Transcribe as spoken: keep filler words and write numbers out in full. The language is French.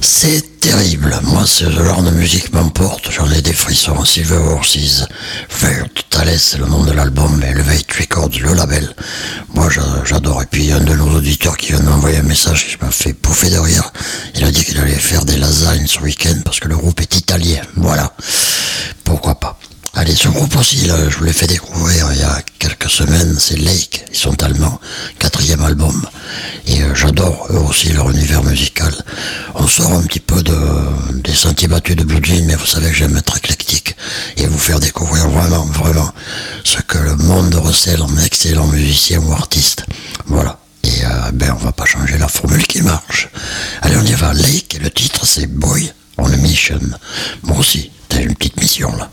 C'est terrible. Moi, ce genre de musique m'emporte. J'en ai des frissons. Silver Horses, Fair to Thales, c'est le nom de l'album, et Elevate Records, le label. Moi, j'adore. Et puis, un de nos auditeurs qui vient de m'envoyer un message qui m'a fait pouffer de rire. Il a dit qu'il allait faire des lasagnes ce week-end parce que le groupe est italien. Voilà. Pourquoi pas. Allez, ce groupe aussi, là, je vous l'ai fait découvrir il y a quelques semaines, c'est Lake, ils sont allemands, quatrième album, et euh, j'adore eux aussi leur univers musical. On sort un petit peu de, des sentiers battus de Blue Jean, mais vous savez que j'aime être éclectique, et vous faire découvrir vraiment, vraiment, ce que le monde recèle en excellents musiciens ou artistes. Voilà. Et euh, ben, on va pas changer la formule qui marche. Allez, on y va. Lake, et le titre c'est Boy on a Mission. Moi aussi, t'as une petite mission là.